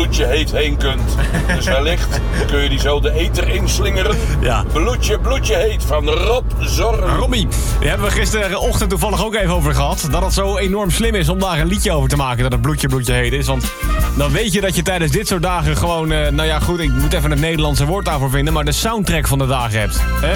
bloedje heet heen kunt. Dus wellicht kun je die zo de eter inslingeren. Ja. Bloedje heet van Rob Zorn. Robbie, daar hebben we gisterochtend toevallig ook even over gehad. Dat het zo enorm slim is om daar een liedje over te maken. Dat het bloedje heet is. Want dan weet je dat je tijdens dit soort dagen gewoon... nou ja, goed, ik moet even het Nederlandse woord daarvoor vinden. Maar de soundtrack van de dagen hebt. Hè?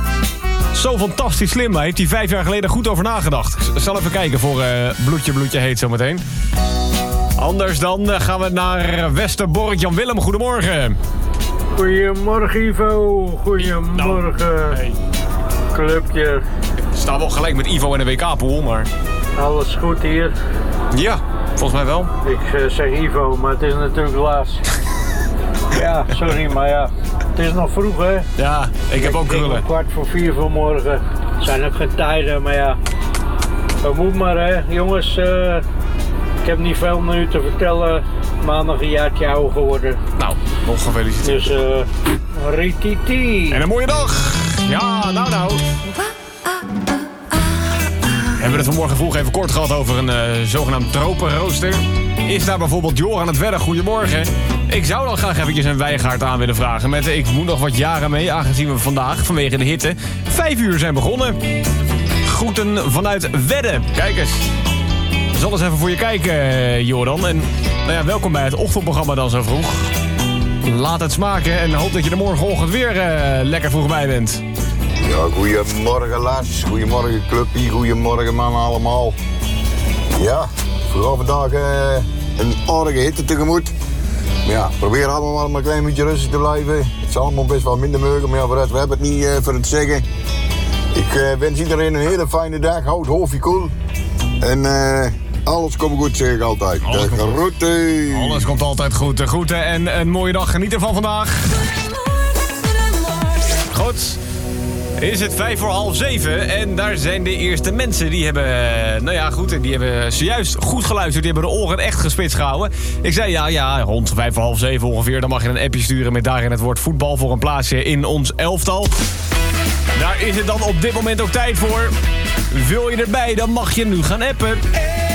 Zo fantastisch slim. Daar heeft hij 5 jaar geleden goed over nagedacht. Ik zal even kijken voor bloedje heet zometeen. Anders dan gaan we naar Westerbork. Jan Willem, goedemorgen. Goedemorgen Ivo, goedemorgen. Hey. Clubje. We staan wel gelijk met Ivo in de WK-pool, maar... Alles goed hier? Ja, volgens mij wel. Ik zeg Ivo, maar het is natuurlijk Lars. Ja, sorry, maar ja. Het is nog vroeg, hè? Ja, ik heb ook krullen. 3:45 vanmorgen. Het zijn ook geen tijden, maar ja. Dat moet maar, hè. Jongens, ik heb niet veel nu te vertellen. Maandag een jaartje ouder geworden. Nou, nog gefeliciteerd. Dus, rititi. En een mooie dag. Ja, nou. Hebben we het vanmorgen vroeg even kort gehad over een zogenaamd tropenrooster. Is daar bijvoorbeeld Jor aan het wedden? Goedemorgen. Ik zou dan graag eventjes een Wijngaard aan willen vragen. Met ik moet nog wat jaren mee, aangezien we vandaag vanwege de hitte 5 uur zijn begonnen. Groeten vanuit Wedden. Kijk eens. Ik zal eens even voor je kijken, Joran. En nou ja, welkom bij het ochtendprogramma dan zo vroeg. Laat het smaken en hoop dat je er morgenochtend weer lekker vroeg bij bent. Ja, goedemorgen Lars, goedemorgen clubje, goedemorgen mannen allemaal. Ja, vooral vandaag een aardige hitte tegemoet. Maar ja, probeer allemaal maar een klein beetje rustig te blijven. Het is allemaal best wel minder mogelijk, maar ja, vooruit, we hebben het niet voor het zeggen. Ik wens iedereen een hele fijne dag, houd het hoofdje koel. En alles komt goed, zeg ik altijd. Groeten. Alles komt altijd goed. Groeten en een mooie dag. Geniet ervan vandaag. Goed. Is het 6:55 en daar zijn de eerste mensen. Die hebben, nou ja goed, die hebben zojuist goed geluisterd. Die hebben de oren echt gespitst gehouden. Ik zei ja, rond 6:55 ongeveer. Dan mag je een appje sturen met daarin het woord voetbal voor een plaatsje in ons elftal. Daar is het dan op dit moment ook tijd voor. Wil je erbij, dan mag je nu gaan appen.